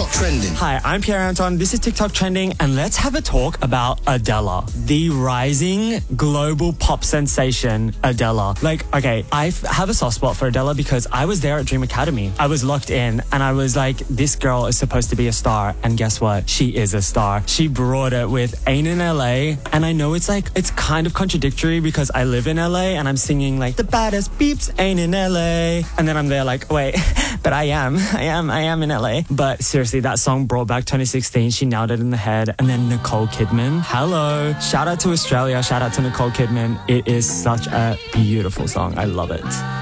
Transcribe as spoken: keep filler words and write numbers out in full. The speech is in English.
TikTok Trending. Hi, I'm Pierre Anton. This is TikTok Trending, and let's have a talk about Adele, the rising global pop sensation, Adele. Like, okay, I f- have a soft spot for Adele because I was there at Dream Academy. I was locked in, and I was like, this girl is supposed to be a star, and guess what? She is a star. She brought it with Ain't in L A, and I know it's like, it's kind of contradictory because I live in L A, and I'm singing like, the baddest beeps ain't in L A, and then I'm there like, wait, but I am, I am, I am in L A. But seriously, that song brought back twenty sixteen. She nailed it in the head. And then Nicole Kidman, hello. Shout out to Australia. Shout out to Nicole Kidman. It is such a beautiful song. I love it.